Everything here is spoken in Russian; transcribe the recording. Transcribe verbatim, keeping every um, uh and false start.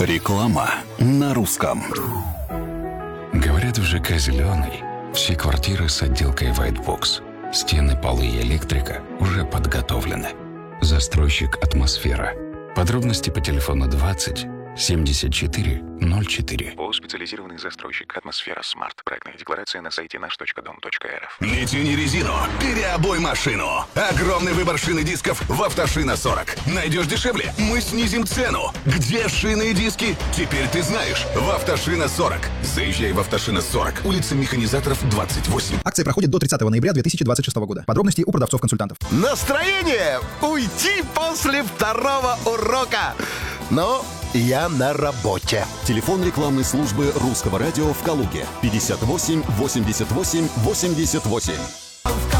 Реклама на русском. Говорят, в ЖК «Зеленый» все квартиры с отделкой White Box. Стены, полы и электрика уже подготовлены. Застройщик «Атмосфера». Подробности по телефону двадцать семьдесят четыре ноль четыре. ООО «Специализированный застройщик «Атмосфера Смарт». Проектная декларация на сайте наш точка дом точка эр эф. Не тяни резину, переобуй машину. Огромный выбор шин и дисков в «Автошина сорок». Найдешь дешевле, мы снизим цену. Где шины и диски? Теперь ты знаешь. В «Автошина сорок». Заезжай в «Автошина сорок». Улица Механизаторов, двадцать восемь. Акция проходит до тридцатого ноября две тысячи двадцать шестого года. Подробности у продавцов-консультантов. Настроение уйти после второго урока. Но я на работе. Телефон рекламной службы Русского радио в Калуге. пятьдесят восемь восемьдесят восемь восемьдесят восемь.